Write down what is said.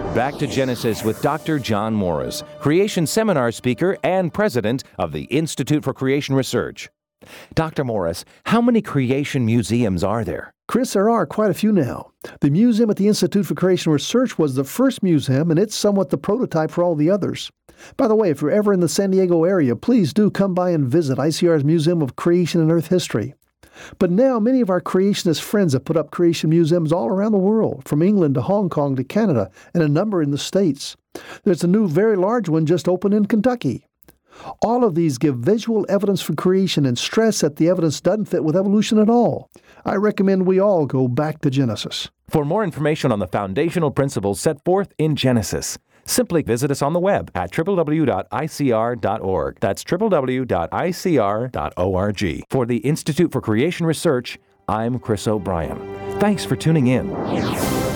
Back to Genesis with Dr. John Morris, creation seminar speaker and president of the Institute for Creation Research. Dr. Morris, how many creation museums are there? Chris, there are quite a few now. The museum at the Institute for Creation Research was the first museum, and it's somewhat the prototype for all the others. By the way, if you're ever in the San Diego area, please do come by and visit ICR's Museum of Creation and Earth History. But now many of our creationist friends have put up creation museums all around the world, from England to Hong Kong to Canada, and a number in the States. There's a new very large one just opened in Kentucky. All of these give visual evidence for creation and stress that the evidence doesn't fit with evolution at all. I recommend we all go back to Genesis. For more information on the foundational principles set forth in Genesis, simply visit us on the web at www.icr.org. That's www.icr.org. For the Institute for Creation Research, I'm Chris O'Brien. Thanks for tuning in.